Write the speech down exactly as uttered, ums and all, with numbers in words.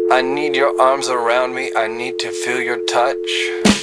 I need your arms around me, I need to feel your touch.